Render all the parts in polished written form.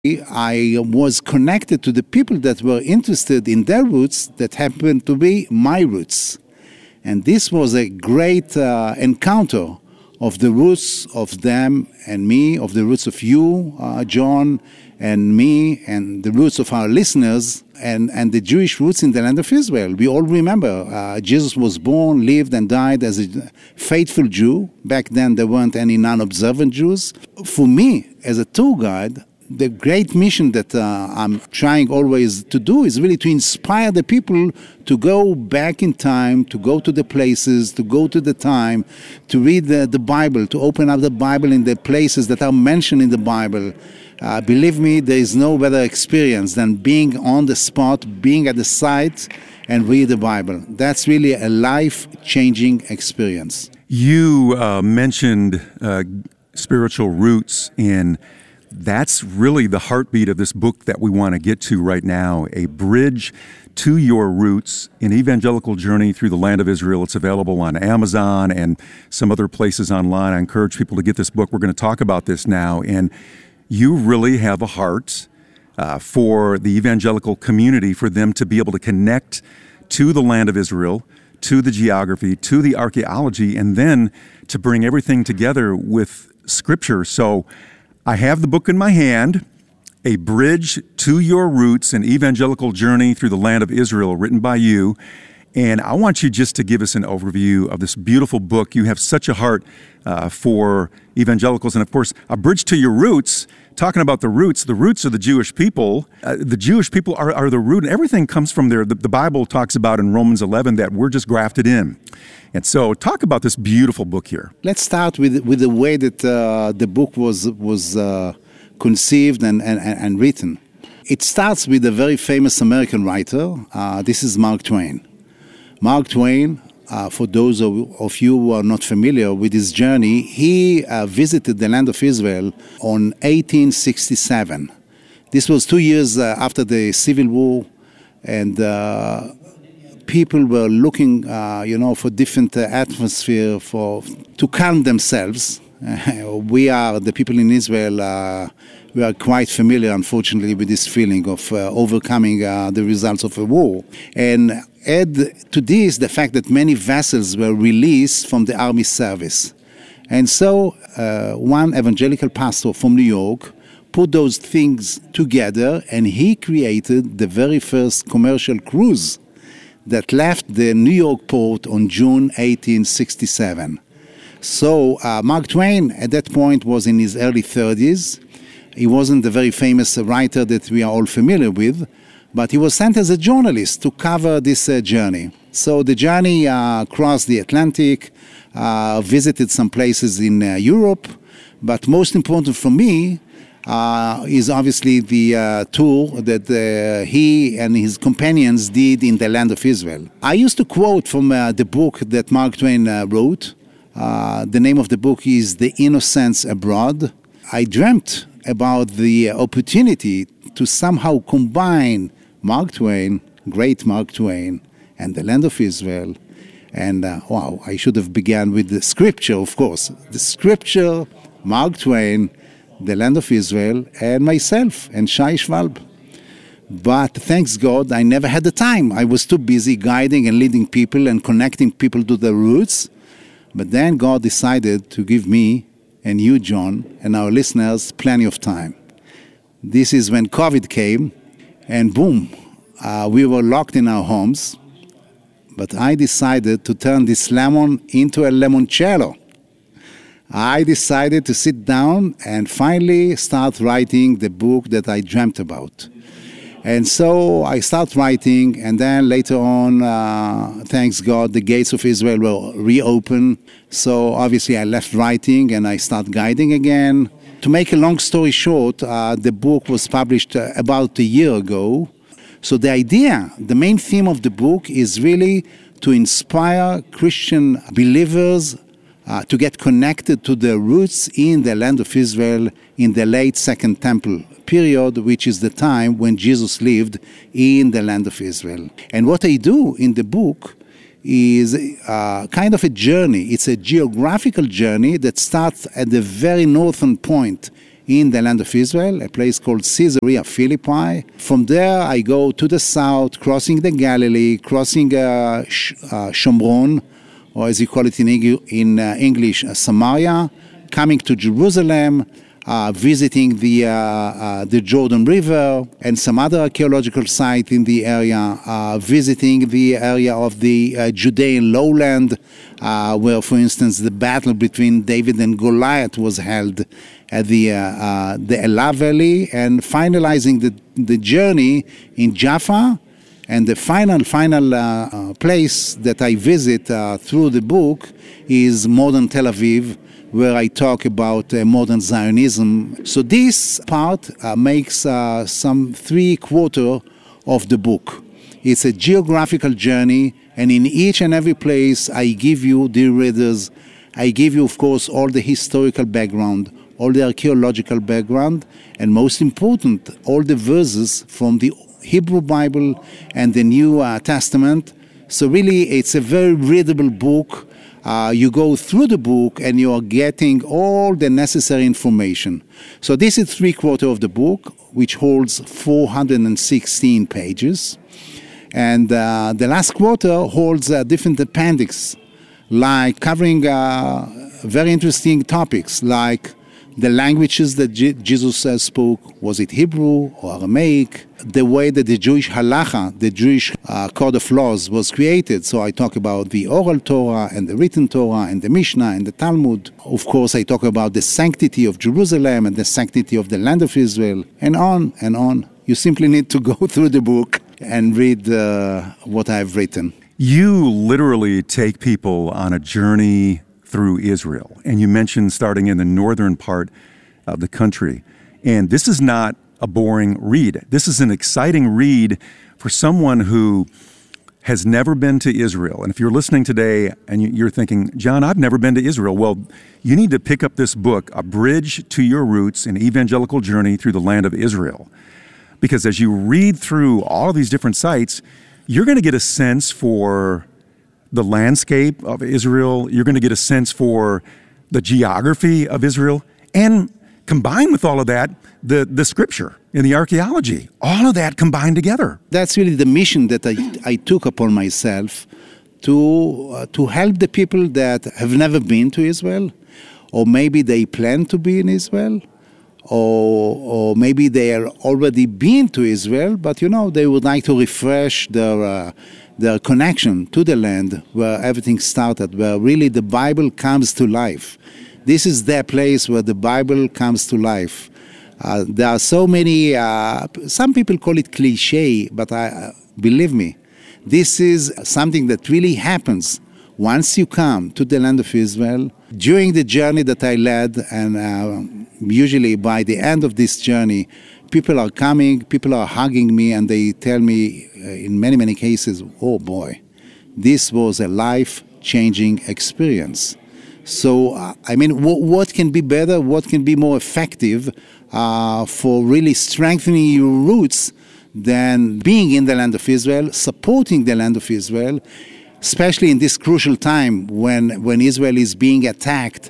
I was connected to the people that were interested in their roots that happened to be my roots. And this was a great encounter of the roots of them and me, of the roots of you, John, and me, and the roots of our listeners, and the Jewish roots in the land of Israel. We all remember Jesus was born, lived, and died as a faithful Jew. Back then, there weren't any non-observant Jews. For me, as a tour guide, the great mission that I'm trying always to do is really to inspire the people to go back in time, to go to the places, to go to the time, to read the Bible, to open up the Bible in the places that are mentioned in the Bible. Believe me, there is no better experience than being on the spot, being at the site, and read the Bible. That's really a life-changing experience. You mentioned spiritual roots, and that's really the heartbeat of this book that we want to get to right now, A Bridge to Your Roots, an evangelical journey through the land of Israel. It's available on Amazon and some other places online. I encourage people to get this book. We're going to talk about this now, and you really have a heart for the evangelical community, for them to be able to connect to the land of Israel, to the geography, to the archaeology, and then to bring everything together with Scripture. So I have the book in my hand, A Bridge to Your Roots, an evangelical journey through the land of Israel, written by you. And I want you just to give us an overview of this beautiful book. You have such a heart for evangelicals. And of course, A Bridge to Your Roots, talking about the roots are the Jewish people. The Jewish people are the root, and everything comes from there. The Bible talks about in Romans 11 that we're just grafted in. And so talk about this beautiful book here. Let's start with the way that the book was conceived and written. It starts with a very famous American writer. This is Mark Twain. Mark Twain, for those of you who are not familiar with his journey, he visited the land of Israel on 1867. This was 2 years after the Civil War, and people were looking, for different atmosphere to calm themselves. We are, the people in Israel, we are quite familiar, unfortunately, with this feeling of overcoming the results of a war. And add to this the fact that many vessels were released from the army service. And so one evangelical pastor from New York put those things together, and he created the very first commercial cruise that left the New York port on June 1867. So Mark Twain at that point was in his early 30s. He wasn't the very famous writer that we are all familiar with, but he was sent as a journalist to cover this journey. So the journey crossed the Atlantic, visited some places in Europe, but most important for me is obviously the tour that he and his companions did in the land of Israel. I used to quote from the book that Mark Twain wrote. The name of the book is The Innocents Abroad. I dreamt about the opportunity to somehow combine Mark Twain, great Mark Twain, and the land of Israel. And I should have begun with the scripture, of course. The scripture, Mark Twain, the land of Israel, and myself, and Shai Schwalb. But thanks God, I never had the time. I was too busy guiding and leading people and connecting people to their roots. But then God decided to give me and you, John, and our listeners plenty of time. This is when COVID came, and boom, we were locked in our homes. But I decided to turn this lemon into a limoncello. I decided to sit down and finally start writing the book that I dreamt about. And so I started writing, and then later on, thanks God, the gates of Israel were reopened. So obviously I left writing and I started guiding again. To make a long story short, the book was published about a year ago. So the idea, the main theme of the book is really to inspire Christian believers to get connected to their roots in the land of Israel in the late Second Temple period, which is the time when Jesus lived in the land of Israel. And what I do in the book is kind of a journey. It's a geographical journey that starts at the very northern point in the land of Israel, a place called Caesarea Philippi. From there, I go to the south, crossing the Galilee, crossing Shomron, or as you call it in English, Samaria, coming to Jerusalem, visiting the Jordan River and some other archaeological site in the area, visiting the area of the Judean lowland, where, for instance, the battle between David and Goliath was held at the Elah Valley, and finalizing the journey in Jaffa. And the final place that I visit through the book is modern Tel Aviv, where I talk about modern Zionism. So this part makes some 3/4 of the book. It's a geographical journey, and in each and every place I give you, dear readers, I give you, of course, all the historical background, all the archaeological background, and most important, all the verses from the Hebrew Bible and the New Testament. So really, it's a very readable book. You go through the book and you are getting all the necessary information. So this is 3/4 of the book, which holds 416 pages. And the last quarter holds different appendix, like covering very interesting topics, like the languages that Jesus spoke. Was it Hebrew or Aramaic? The way that the Jewish halacha, the Jewish code of laws, was created. So I talk about the oral Torah and the written Torah and the Mishnah and the Talmud. Of course, I talk about the sanctity of Jerusalem and the sanctity of the land of Israel, and on and on. You simply need to go through the book and read what I've written. You literally take people on a journey through Israel. And you mentioned starting in the northern part of the country. And this is not a boring read. This is an exciting read for someone who has never been to Israel. And if you're listening today and you're thinking, John, I've never been to Israel. Well, you need to pick up this book, A Bridge to Your Roots, An Evangelical Journey Through the Land of Israel. Because as you read through all of these different sites, you're going to get a sense for the landscape of Israel. You're going to get a sense for the geography of Israel. And combined with all of that, the scripture and the archaeology, all of that combined together. That's really the mission that I took upon myself to help the people that have never been to Israel, or maybe they plan to be in Israel, or maybe they are already been to Israel, but they would like to refresh their connection to the land where everything started, where really the Bible comes to life. This is the place where the Bible comes to life. There are so many, some people call it cliche, but believe me, this is something that really happens once you come to the land of Israel. During the journey that I led, and usually by the end of this journey, people are coming, people are hugging me, and they tell me in many, many cases, oh boy, this was a life-changing experience. So, what can be better, what can be more effective for really strengthening your roots than being in the land of Israel, supporting the land of Israel, especially in this crucial time when Israel is being attacked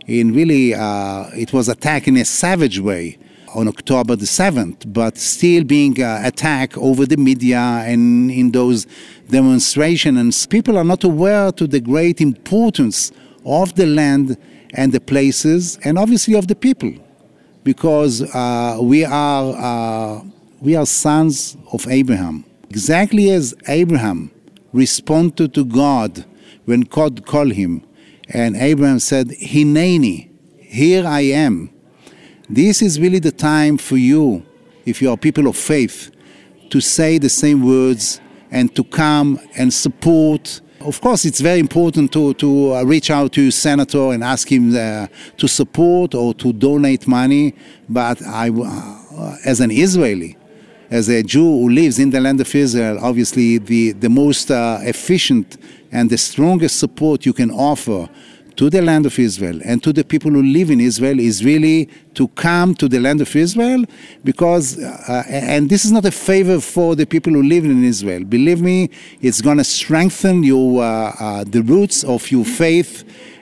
it was attacked in a savage way on October the 7th, but still being attacked over the media and in those demonstrations. And people are not aware to the great importance of the land and the places, and obviously of the people, because we are sons of Abraham. Exactly as Abraham responded to God when God called him, and Abraham said, Hineni, here I am. This is really the time for you, if you are people of faith, to say the same words and to come and support. Of course, it's very important to reach out to your senator and ask him to support or to donate money. But as an Israeli, as a Jew who lives in the land of Israel, obviously the most efficient and the strongest support you can offer to the land of Israel and to the people who live in Israel is really to come to the land of Israel, because, and this is not a favor for the people who live in Israel. Believe me, it's going to strengthen the roots of your faith,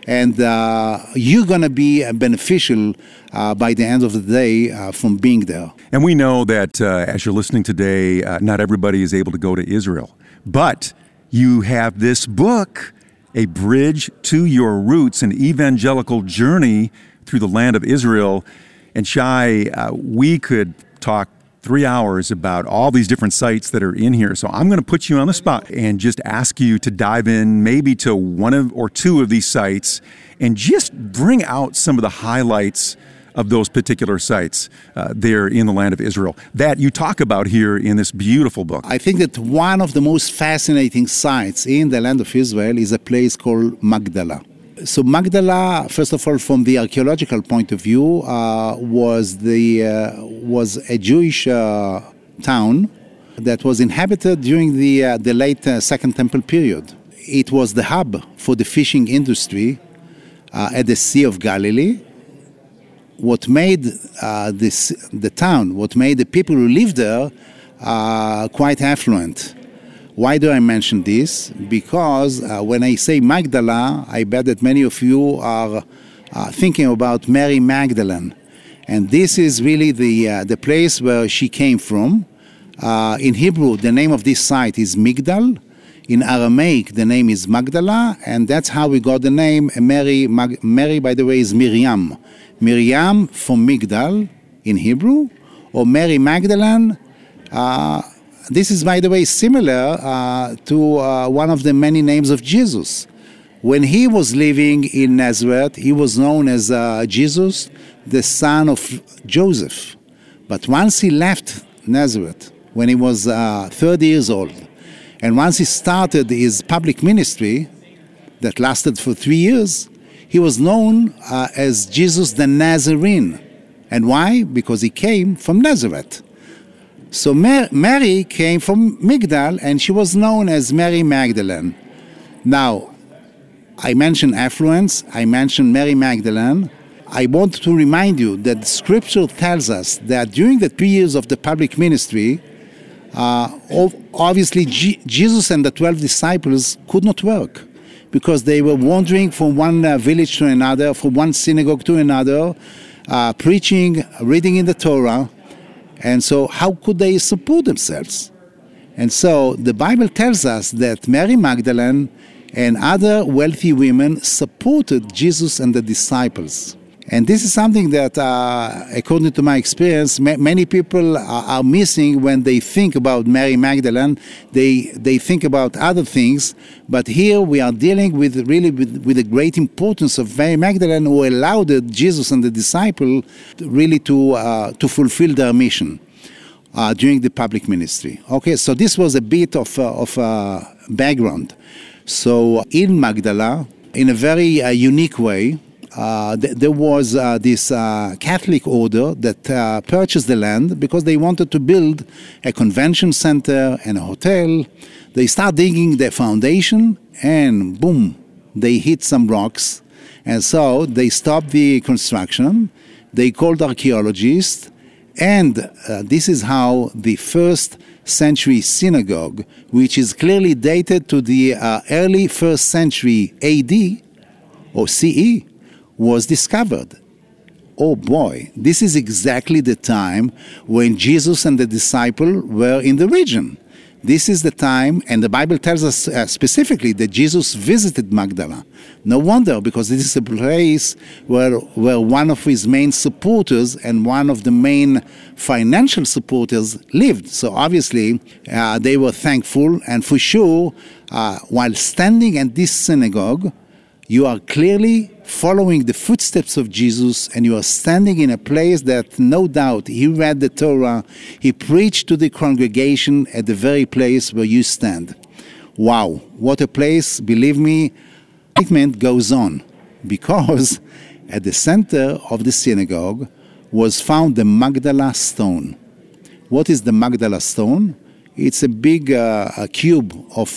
and you're going to be beneficial by the end of the day from being there. And we know that as you're listening today, not everybody is able to go to Israel, but you have this book, A Bridge to Your Roots, an evangelical journey through the land of Israel. And Shai, we could talk 3 hours about all these different sites that are in here. So I'm going to put you on the spot and just ask you to dive in maybe to one or two of these sites and just bring out some of the highlights of those particular sites there in the land of Israel that you talk about here in this beautiful book. I think that one of the most fascinating sites in the land of Israel is a place called Magdala. So Magdala, first of all, from the archaeological point of view, was a Jewish town that was inhabited during the late Second Temple period. It was the hub for the fishing industry at the Sea of Galilee. What made the town, what made the people who lived there quite affluent. Why do I mention this? Because when I say Magdala, I bet that many of you are thinking about Mary Magdalene. And this is really the place where she came from. In Hebrew, the name of this site is Migdal. In Aramaic, the name is Magdala, and that's how we got the name Mary. Mary, by the way, is Miriam. Miriam from Migdal in Hebrew, or Mary Magdalene. This is, by the way, similar to one of the many names of Jesus. When he was living in Nazareth, he was known as Jesus, the son of Joseph. But once he left Nazareth, when he was 30 years old, and once he started his public ministry that lasted for 3 years, he was known as Jesus the Nazarene. And why? Because he came from Nazareth. So Mary came from Migdal, and she was known as Mary Magdalene. Now, I mentioned affluence, I mentioned Mary Magdalene. I want to remind you that Scripture tells us that during the 3 years of the public ministry, obviously Jesus and the 12 disciples could not work because they were wandering from one village to another, from one synagogue to another, preaching, reading in the Torah. And so how could they support themselves? And so the Bible tells us that Mary Magdalene and other wealthy women supported Jesus and the disciples. And this is something that, according to my experience, many people are missing when they think about Mary Magdalene. They think about other things, but here we are dealing with the great importance of Mary Magdalene, who allowed Jesus and the disciple really to fulfill their mission during the public ministry. Okay, so this was a bit of background. So in Magdala, in a very unique way, there was this Catholic order that purchased the land because they wanted to build a convention center and a hotel. They start digging the foundation and boom, they hit some rocks. And so they stopped the construction. They called archaeologists. And this is how the first century synagogue, which is clearly dated to the early first century AD or CE, was discovered. Oh boy, this is exactly the time when Jesus and the disciple were in the region. This is the time, and the Bible tells us specifically that Jesus visited Magdala. No wonder, because this is a place where one of his main supporters and one of the main financial supporters lived. So obviously, they were thankful, and for sure, while standing at this synagogue, you are clearly following the footsteps of Jesus, and you are standing in a place that no doubt he read the Torah, he preached to the congregation at the very place where you stand. Wow, what a place. Believe me, excitement goes on, because at the center of the synagogue was found the Magdala stone. What is the Magdala stone? It's a big cube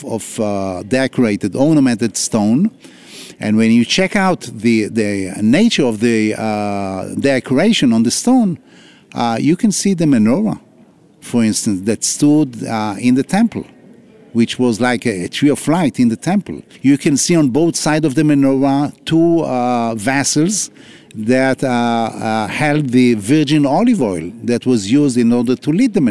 of decorated, ornamented stone. And when you check out the nature of the decoration on the stone, you can see the menorah, for instance, that stood in the temple. which was like a tree of light in the temple. You can see on both sides of the menorah two vessels that held the virgin olive oil that was used in order to lit the menorah.